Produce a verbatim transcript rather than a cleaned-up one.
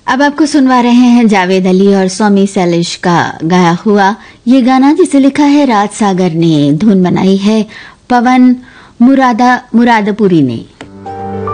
अब आपको सुनवा रहे हैं जावेद अली और सोमी सैलिश का गाया हुआ ये गाना, जिसे लिखा है राज सागर ने, धुन बनाई है पवन मुरादा मुरादपुरी ने।